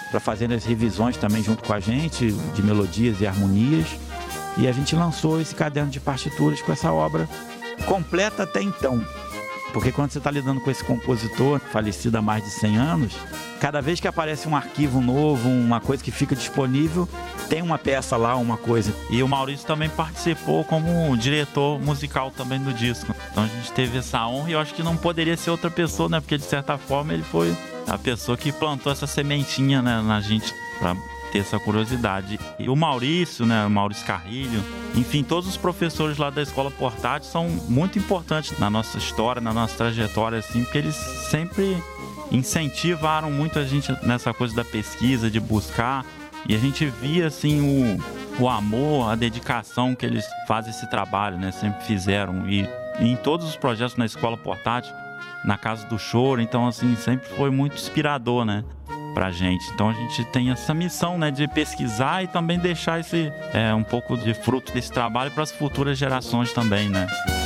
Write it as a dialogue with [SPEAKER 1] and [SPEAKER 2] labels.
[SPEAKER 1] para fazer as revisões também junto com a gente, de melodias e harmonias. E a gente lançou esse caderno de partituras com essa obra completa até então. Porque quando você está lidando com esse compositor, falecido há mais de 100 anos, cada vez que aparece um arquivo novo, uma coisa que fica disponível, tem uma peça lá, uma coisa.
[SPEAKER 2] E o Maurício também participou como diretor musical também do disco. Então a gente teve essa honra e eu acho que não poderia ser outra pessoa, né? Porque de certa forma ele foi a pessoa que plantou essa sementinha, né, na gente, para ter essa curiosidade. E o Maurício, né, o Maurício Carrilho, enfim, todos os professores lá da Escola Portátil são muito importantes na nossa história, na nossa trajetória, assim, porque eles sempre incentivaram muito a gente nessa coisa da pesquisa, de buscar, e a gente via, assim, o amor, a dedicação que eles fazem esse trabalho, né, sempre fizeram, e em todos os projetos na Escola Portátil, na Casa do Choro, então, assim, sempre foi muito inspirador, né, pra gente. Então a gente tem essa missão, né, de pesquisar e também deixar esse um pouco de fruto desse trabalho para as futuras gerações também, né.